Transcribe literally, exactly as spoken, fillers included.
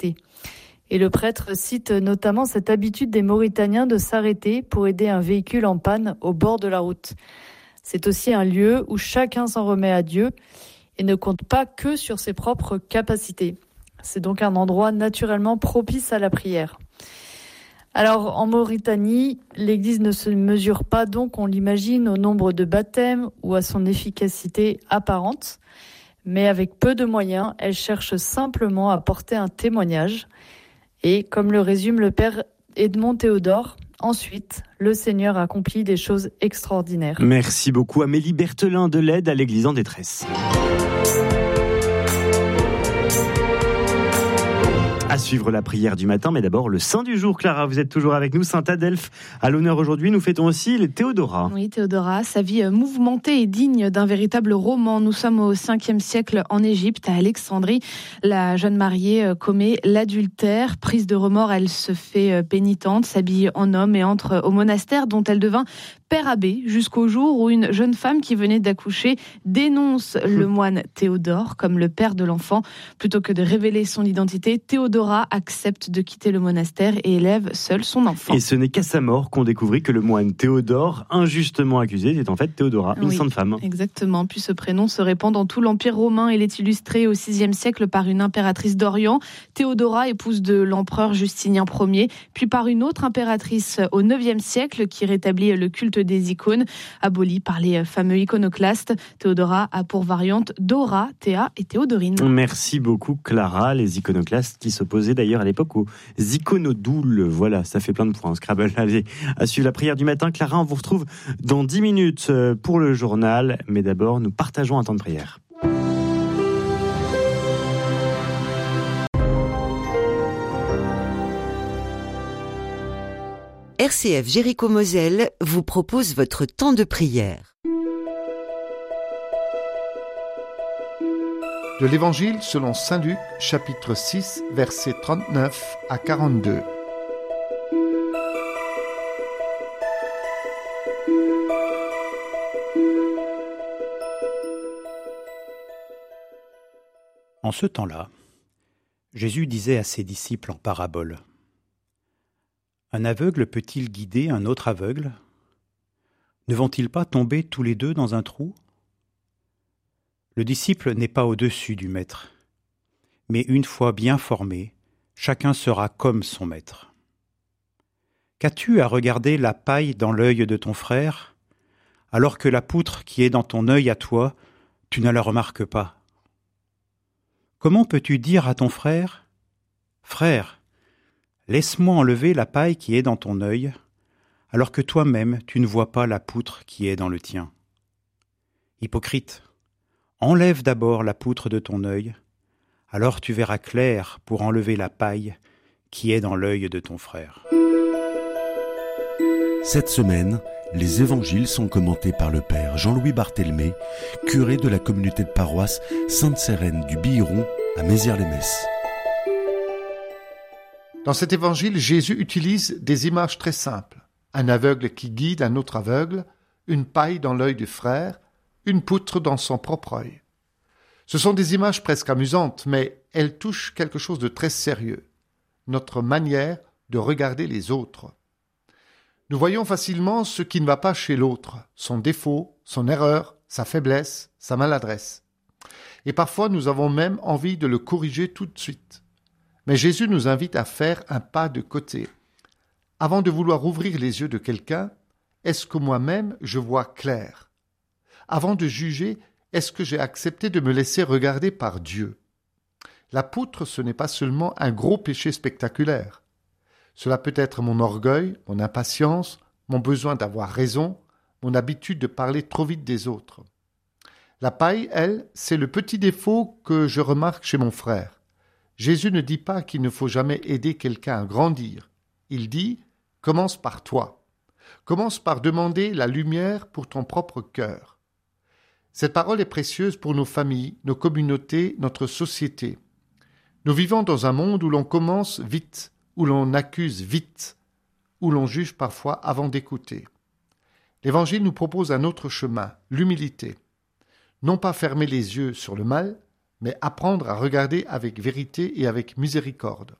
capacité. Et le prêtre cite notamment cette habitude des Mauritaniens de s'arrêter pour aider un véhicule en panne au bord de la route. C'est aussi un lieu où chacun s'en remet à Dieu et ne compte pas que sur ses propres capacités. C'est donc un endroit naturellement propice à la prière. Alors, en Mauritanie, l'Église ne se mesure pas donc, on l'imagine, au nombre de baptêmes ou à son efficacité apparente, mais avec peu de moyens, elle cherche simplement à porter un témoignage. Et comme le résume le père Edmond Théodore, ensuite, le Seigneur accomplit des choses extraordinaires. Merci beaucoup Amélie Berthelin de l'Aide à l'Église en détresse. À suivre la prière du matin, mais d'abord le saint du jour. Clara, vous êtes toujours avec nous, saint Adelphe. À l'honneur aujourd'hui, nous fêtons aussi les Théodora. Oui, Théodora, sa vie mouvementée et digne d'un véritable roman. Nous sommes au cinquième siècle en Égypte, à Alexandrie. La jeune mariée commet l'adultère. Prise de remords, elle se fait pénitente, s'habille en homme et entre au monastère dont elle devint père abbé, jusqu'au jour où une jeune femme qui venait d'accoucher dénonce le moine Théodore comme le père de l'enfant. Plutôt que de révéler son identité, Théodora accepte de quitter le monastère et élève seule son enfant. Et ce n'est qu'à sa mort qu'on découvrit que le moine Théodore, injustement accusé, était en fait Théodora, une oui, sainte femme. Exactement, puis ce prénom se répand dans tout l'Empire romain. Il est illustré au sixième siècle par une impératrice d'Orient, Théodora, épouse de l'empereur Justinien Ier, puis par une autre impératrice au neuvième siècle qui rétablit le culte des icônes, abolie par les fameux iconoclastes. Théodora a pour variante Dora, Théa et Théodorine. Merci beaucoup Clara, les iconoclastes qui s'opposaient d'ailleurs à l'époque aux iconodoules. Voilà, ça fait plein de points, Scrabble. Allez, à suivre la prière du matin. Clara, on vous retrouve dans dix minutes pour le journal, mais d'abord nous partageons un temps de prière. R C F Jéricho-Moselle vous propose votre temps de prière. De l'Évangile selon saint Luc, chapitre six, versets trente-neuf à quarante-deux. En ce temps-là, Jésus disait à ses disciples en parabole : un aveugle peut-il guider un autre aveugle ? Ne vont-ils pas tomber tous les deux dans un trou ? Le disciple n'est pas au-dessus du maître, mais une fois bien formé, chacun sera comme son maître. Qu'as-tu à regarder la paille dans l'œil de ton frère, alors que la poutre qui est dans ton œil à toi, tu ne la remarques pas ? Comment peux-tu dire à ton frère : frère, laisse-moi enlever la paille qui est dans ton œil, alors que toi-même tu ne vois pas la poutre qui est dans le tien. Hypocrite, enlève d'abord la poutre de ton œil, alors tu verras clair pour enlever la paille qui est dans l'œil de ton frère. Cette semaine, les évangiles sont commentés par le père Jean-Louis Barthelmé, curé de la communauté de paroisse Sainte-Sérène du Biron à Mézières-les-Messes. Dans cet évangile, Jésus utilise des images très simples. Un aveugle qui guide un autre aveugle, une paille dans l'œil du frère, une poutre dans son propre œil. Ce sont des images presque amusantes, mais elles touchent quelque chose de très sérieux, notre manière de regarder les autres. Nous voyons facilement ce qui ne va pas chez l'autre, son défaut, son erreur, sa faiblesse, sa maladresse. Et parfois nous avons même envie de le corriger tout de suite. Mais Jésus nous invite à faire un pas de côté. Avant de vouloir ouvrir les yeux de quelqu'un, est-ce que moi-même je vois clair ? Avant de juger, est-ce que j'ai accepté de me laisser regarder par Dieu ? La poutre, ce n'est pas seulement un gros péché spectaculaire. Cela peut être mon orgueil, mon impatience, mon besoin d'avoir raison, mon habitude de parler trop vite des autres. La paille, elle, c'est le petit défaut que je remarque chez mon frère. Jésus ne dit pas qu'il ne faut jamais aider quelqu'un à grandir. Il dit « commence par toi ». Commence par demander la lumière pour ton propre cœur. Cette parole est précieuse pour nos familles, nos communautés, notre société. Nous vivons dans un monde où l'on commence vite, où l'on accuse vite, où l'on juge parfois avant d'écouter. L'Évangile nous propose un autre chemin, l'humilité. Non pas fermer les yeux sur le mal, mais apprendre à regarder avec vérité et avec miséricorde.